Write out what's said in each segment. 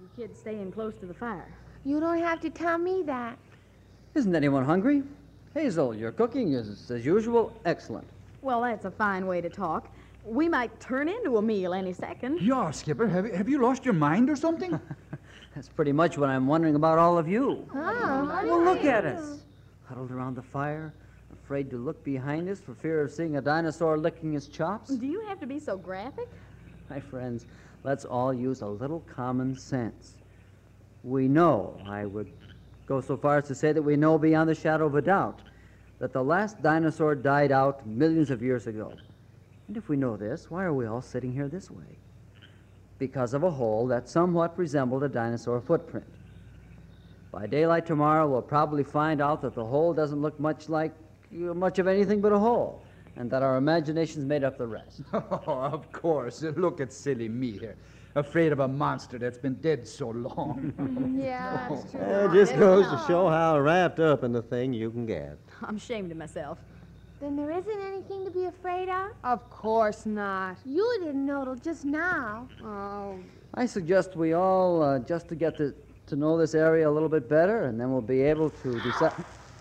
kids staying close to the fire. You don't have to tell me that. Isn't anyone hungry? Hazel, your cooking is, as usual, excellent. Well, that's a fine way to talk. We might turn into a meal any second. Yeah, Skipper, have you lost your mind or something? That's pretty much what I'm wondering about all of you. Oh, Well, look at us. Huddled around the fire, afraid to look behind us for fear of seeing a dinosaur licking his chops. Do you have to be so graphic? My friends, let's all use a little common sense. We know, I would go so far as to say that we know beyond the shadow of a doubt, that the last dinosaur died out millions of years ago. And if we know this, why are we all sitting here this way? Because of a hole that somewhat resembled a dinosaur footprint. By daylight tomorrow, we'll probably find out that the hole doesn't look much like much of anything but a hole, and that our imaginations made up the rest. Oh, of course. Look at silly me here, afraid of a monster that's been dead so long. Yeah, that's true. It just goes to show how wrapped up in the thing you can get. I'm ashamed of myself. Then there isn't anything to be afraid of? Of course not. You didn't know till just now. Oh, I suggest we all, just to get to know this area a little bit better, and then we'll be able to decide.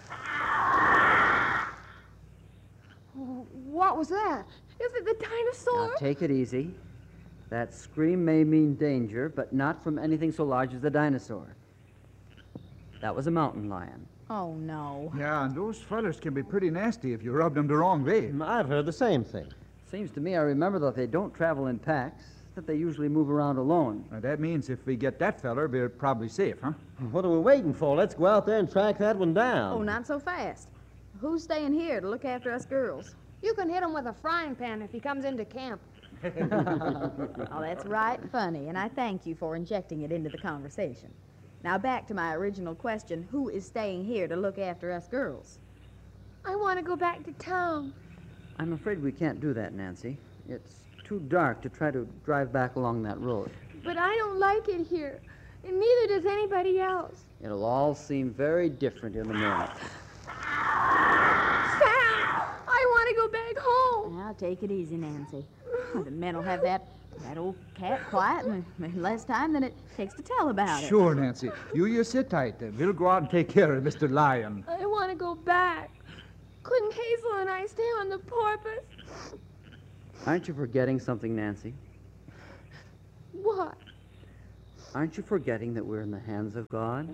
what was that? Is it the dinosaur? Now, take it easy. That scream may mean danger, but not from anything so large as the dinosaur. That was a mountain lion. Oh, no. Yeah, and those fellers can be pretty nasty if you rub them the wrong way. I've heard the same thing. Seems to me I remember that they don't travel in packs, that they usually move around alone. Now, that means if we get that feller, we're probably safe, huh? What are we waiting for? Let's go out there and track that one down. Oh, not so fast. Who's staying here to look after us girls? you can hit him with a frying pan if he comes into camp. Oh, that's right funny, and I thank you for injecting it into the conversation. Now, back to my original question, who is staying here to look after us girls? I want to go back to town. I'm afraid we can't do that, Nancy. It's too dark to try to drive back along that road. But I don't like it here, and neither does anybody else. It'll all seem very different in the morning. Sam, I want to go back home. Now, take it easy, Nancy. The men will have that old cat quiet in less time than it takes to tell about it. Sure, Nancy. You sit tight. We'll go out and take care of Mr. Lion. I want to go back. Couldn't Hazel and I stay on the porpoise? Aren't you forgetting something, Nancy? What? Aren't you forgetting that we're in the hands of God?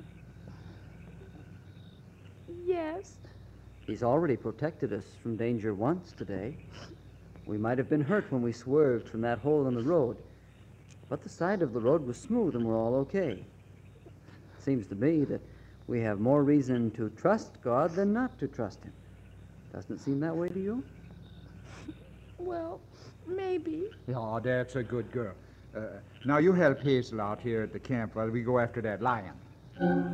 Yes. He's already protected us from danger once today. We might have been hurt when we swerved from that hole in the road, but the side of the road was smooth and we're all okay. Seems to me that we have more reason to trust God than not to trust Him. Doesn't it seem that way to you? Well, maybe. Oh, that's a good girl. Now you help Hazel out here at the camp while we go after that lion.